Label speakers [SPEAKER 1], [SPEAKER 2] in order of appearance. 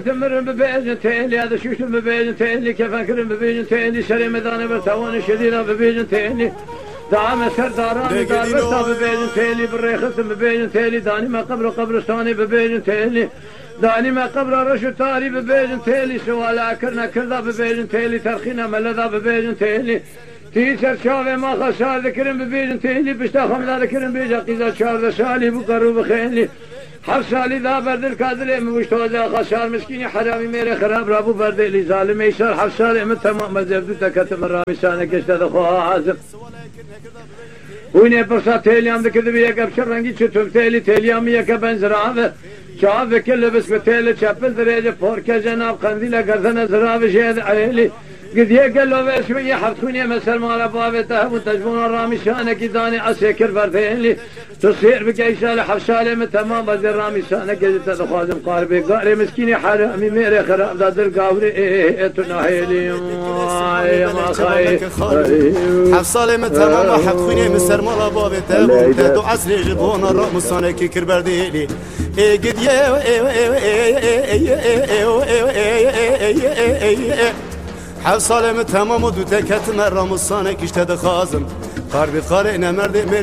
[SPEAKER 1] تمر ببيجن تيلي هذا شوش ببيجن تيلي كيف أكرم ببيجن تيلي شري مداني برتواني شديرة ببيجن تيلي دعم سرداراني دار برتا ببيجن تيلي بالريخص ببيجن تيلي داني ما قبرستاني ببيجن تيلي داني ما قبر رشد تاري ببيجن تيلي سوالا كرنا كردا ببيجن تيلي ترخينا ملذا ببيجن تيلي تيسر شافي ما خسار ذكرن ببيجن تيلي بشتا خمدا ذكرن بيجا قيزا شار شالي بقرو بخيلي حفصالي ذا برد الكادري موشتوزا خسار مسكيني حرامي ميري خراب رابو برد اللي ظالم يسار حفصالي من تمام مزبدو تكتم الرامي سانك اشتاد خوها عازم ويني برسا تيليام ذكر بيك ابشر رنگي چتوم تيليام يك بنزراوه شاف كل بس بتيل چپل درجه فورك جناب قنديل گردن زراوه شهد عيلي قد يقلوا بشوية حفتوني مثل ما ربابته وتجبون الرامي شانك داني عسكر بردين لي تصير بقيشال حفشالي من تمام بدي الرامي شانك قد تدخازم قاربي قاري مسكيني حرامي ميري خراب داد القاوري تناهيلي يا ما خاي
[SPEAKER 2] حفصالي من تمام حفتوني مثل ما ربابته وتدو عسري جبون الرامي شانك كربرديلي قد حفصالي من تمام ودو تكت مرة مصانك اشتد خازم قاربي خاري نمرد